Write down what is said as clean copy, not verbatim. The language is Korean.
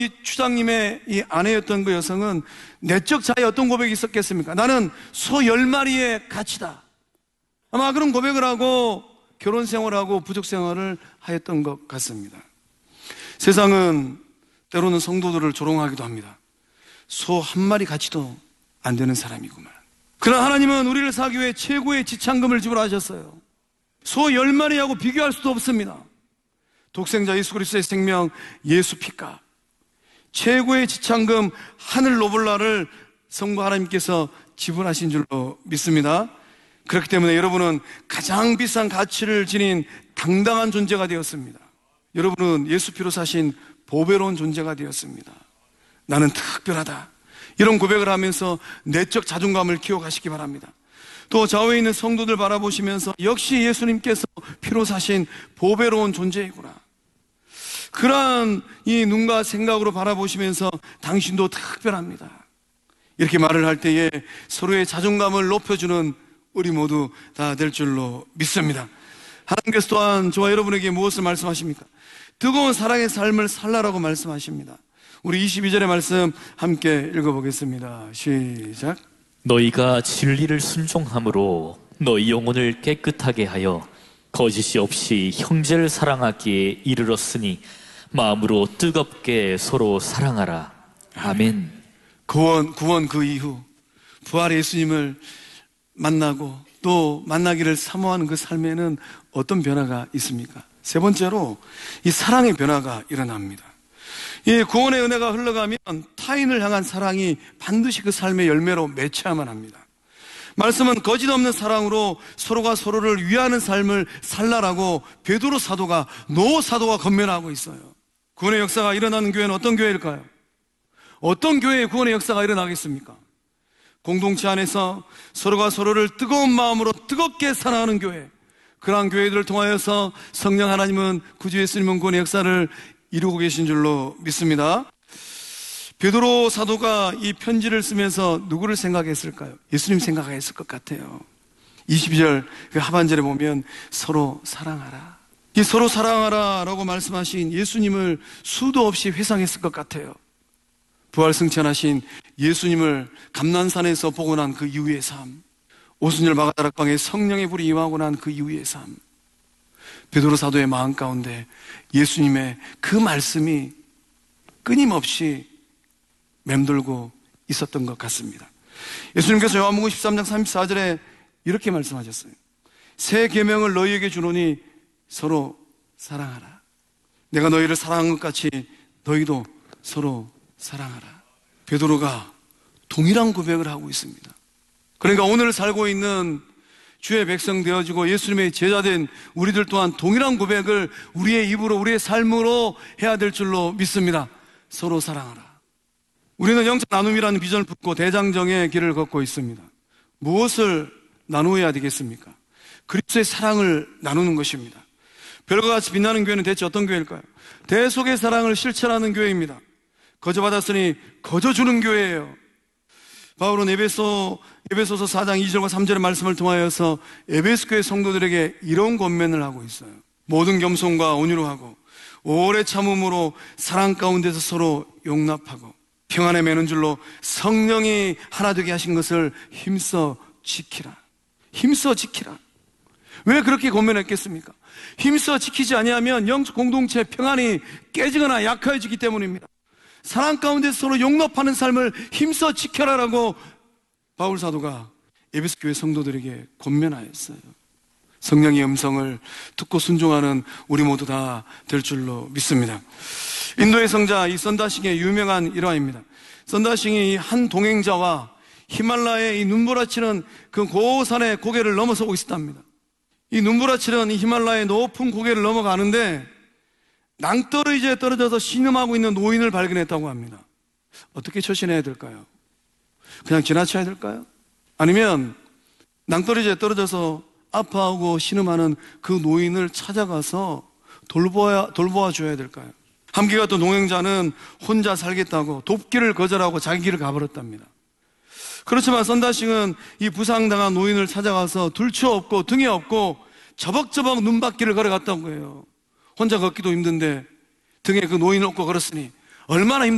이 추장님의 이 아내였던 그 여성은 내적 자아에 어떤 고백이 있었겠습니까? 나는 소 10마리의 가치다. 아마 그런 고백을 하고 결혼 생활하고 부족 생활을 하였던 것 같습니다. 세상은 때로는 성도들을 조롱하기도 합니다. 소 한 마리 가치도 안 되는 사람이구만. 그러나 하나님은 우리를 사기 위해 최고의 지참금을 지불하셨어요. 소 10마리하고 비교할 수도 없습니다. 독생자 예수 그리스도의 생명, 예수 피값, 최고의 지참금 하늘 노블라를 성부 하나님께서 지불하신 줄로 믿습니다. 그렇기 때문에 여러분은 가장 비싼 가치를 지닌 당당한 존재가 되었습니다. 여러분은 예수 피로 사신 보배로운 존재가 되었습니다. 나는 특별하다, 이런 고백을 하면서 내적 자존감을 키워가시기 바랍니다. 또 좌우에 있는 성도들 바라보시면서 역시 예수님께서 피로 사신 보배로운 존재이구나, 그러한 이 눈과 생각으로 바라보시면서 당신도 특별합니다, 이렇게 말을 할 때에 서로의 자존감을 높여주는 우리 모두 다 될 줄로 믿습니다. 하나님께서 또한 저와 여러분에게 무엇을 말씀하십니까? 뜨거운 사랑의 삶을 살라라고 말씀하십니다. 우리 22절의 말씀 함께 읽어보겠습니다. 시작. 너희가 진리를 순종함으로 너희 영혼을 깨끗하게 하여 거짓이 없이 형제를 사랑하기에 이르렀으니 마음으로 뜨겁게 서로 사랑하라. 아멘. 구원 그 이후 부활의 예수님을 만나고 또 만나기를 사모하는 그 삶에는 어떤 변화가 있습니까? 세 번째로 이 사랑의 변화가 일어납니다. 이 구원의 은혜가 흘러가면 타인을 향한 사랑이 반드시 그 삶의 열매로 맺혀야만 합니다. 말씀은 거짓 없는 사랑으로 서로가 서로를 위하는 삶을 살라라고 베드로 사도가 건면하고 있어요. 구원의 역사가 일어나는 교회는 어떤 교회일까요? 어떤 교회의 구원의 역사가 일어나겠습니까? 공동체 안에서 서로가 서로를 뜨거운 마음으로 뜨겁게 사랑하는 교회, 그러한 교회들을 통하여서 성령 하나님은 구주 예수님은 구원의 역사를 이루고 계신 줄로 믿습니다. 베드로 사도가 이 편지를 쓰면서 누구를 생각했을까요? 예수님 생각했을 것 같아요. 22절 그 하반절에 보면 서로 사랑하라, 이 서로 사랑하라 라고 말씀하신 예수님을 수도 없이 회상했을 것 같아요. 부활 승천하신 예수님을 감난산에서 보고 난 그 이후의 삶, 오순절 마가다락방에 성령의 불이 임하고 난 그 이후의 삶, 베드로 사도의 마음 가운데 예수님의 그 말씀이 끊임없이 맴돌고 있었던 것 같습니다. 예수님께서 요한복음 13장 34절에 이렇게 말씀하셨어요. 새 계명을 너희에게 주노니 서로 사랑하라. 내가 너희를 사랑한 것 같이 너희도 서로 사랑하라. 베드로가 동일한 고백을 하고 있습니다. 그러니까 오늘 살고 있는 주의 백성 되어지고 예수님의 제자된 우리들 또한 동일한 고백을 우리의 입으로, 우리의 삶으로 해야 될 줄로 믿습니다. 서로 사랑하라. 우리는 영적 나눔이라는 비전을 품고 대장정의 길을 걷고 있습니다. 무엇을 나누어야 되겠습니까? 그리스도의 사랑을 나누는 것입니다. 별과 같이 빛나는 교회는 대체 어떤 교회일까요? 대속의 사랑을 실천하는 교회입니다. 거저 받았으니 거저 주는 교회예요. 바울은 에베소서 4장 2절과 3절의 말씀을 통하여서 에베소 교회 성도들에게 이런 권면을 하고 있어요. 모든 겸손과 온유로 하고 오래 참음으로 사랑 가운데서 서로 용납하고 평안에 매는 줄로 성령이 하나 되게 하신 것을 힘써 지키라. 힘써 지키라. 왜 그렇게 권면했겠습니까? 힘써 지키지 아니하면 영적 공동체의 평안이 깨지거나 약해지기 때문입니다. 사랑 가운데 서로 용납하는 삶을 힘써 지켜라라고 바울 사도가 에베소 교회 성도들에게 권면하였어요. 성령의 음성을 듣고 순종하는 우리 모두 다 될 줄로 믿습니다. 인도의 성자 이 선다싱의 유명한 일화입니다. 선다싱이 한 동행자와 히말라야의 이 눈부라치는 그 고산의 고개를 넘어서고 있었답니다. 이 눈부라치는 이 히말라야의 높은 고개를 넘어가는데 낭떠러지에 떨어져서 신음하고 있는 노인을 발견했다고 합니다. 어떻게 처신해야 될까요? 그냥 지나쳐야 될까요? 아니면 낭떠러지에 떨어져서 아파하고 신음하는 그 노인을 찾아가서 돌보아 줘야 될까요? 함께 갔던 동행자는 혼자 살겠다고 돕기를 거절하고 자기 길을 가버렸답니다. 그렇지만 선다싱은 이 부상당한 노인을 찾아가서 둘쳐업고 등에 업고 저벅저벅 눈밭길을 걸어갔다고 해요. 혼자 걷기도 힘든데 등에 그 노인을 업고 걸었으니 얼마나